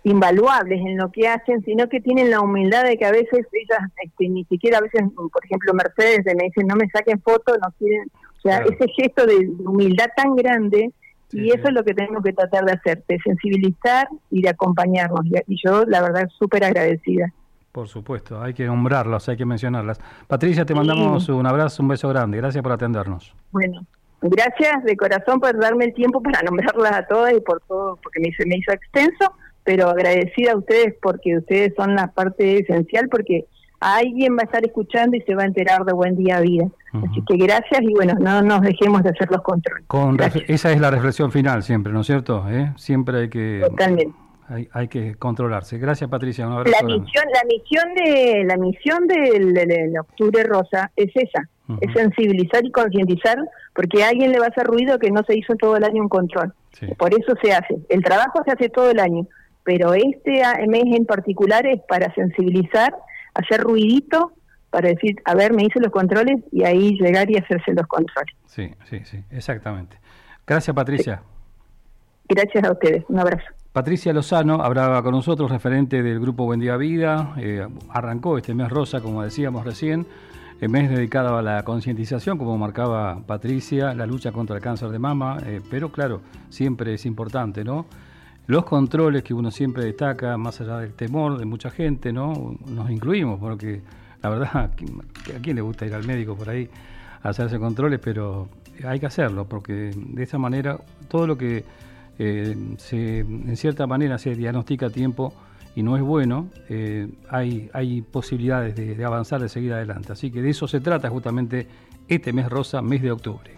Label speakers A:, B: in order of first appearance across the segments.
A: invaluables en lo que hacen, sino que tienen la humildad de que a veces ellas, ni siquiera a veces, por ejemplo, Mercedes me dicen, no me saquen fotos, no quieren, o sea, claro, ese gesto de humildad tan grande, sí, y eso es lo que tenemos que tratar de hacer, de sensibilizar y de acompañarnos, y yo, la verdad, súper agradecida.
B: Por supuesto, hay que nombrarlas, hay que mencionarlas. Patricia, te mandamos un abrazo, un beso grande, gracias por atendernos.
A: Bueno, gracias de corazón por darme el tiempo para nombrarlas a todas y por todo, porque me hizo extenso, pero agradecida a ustedes porque ustedes son la parte esencial, porque alguien va a estar escuchando y se va a enterar de Buen Día Vida. Así que gracias y bueno, no nos dejemos de hacer los controles.
B: Esa es la reflexión final siempre, ¿no es cierto? Siempre hay que...
A: Totalmente.
B: Hay que controlarse. Gracias, Patricia. Un abrazo.
A: La misión del Octubre Rosa es esa, es sensibilizar y concientizar, porque a alguien le va a hacer ruido que no se hizo todo el año un control. Sí. Por eso se hace. El trabajo se hace todo el año, pero este mes en particular es para sensibilizar, hacer ruidito, para decir, a ver, me hice los controles y ahí llegar y hacerse los controles.
B: Sí, exactamente. Gracias, Patricia.
A: Sí. Gracias a ustedes. Un abrazo.
B: Patricia Lozano hablaba con nosotros, referente del Grupo Buen Día Vida. Arrancó este mes rosa, como decíamos recién, el mes dedicado a la concientización, como marcaba Patricia, la lucha contra el cáncer de mama, pero claro, siempre es importante, ¿no? Los controles que uno siempre destaca, más allá del temor de mucha gente, ¿no? Nos incluimos, porque la verdad, ¿a quién le gusta ir al médico por ahí a hacerse controles? Pero hay que hacerlo, porque de esa manera todo lo que en cierta manera se diagnostica a tiempo y no es bueno, hay posibilidades de avanzar, de seguir adelante. Así que de eso se trata justamente este mes rosa, mes de octubre.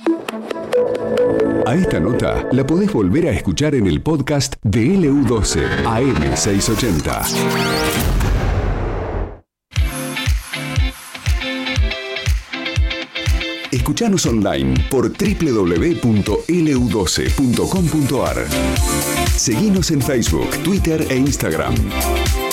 C: A esta nota la podés volver a escuchar en el podcast de LU12 AM680. Escuchanos online por www.lu12.com.ar. Seguinos en Facebook, Twitter e Instagram.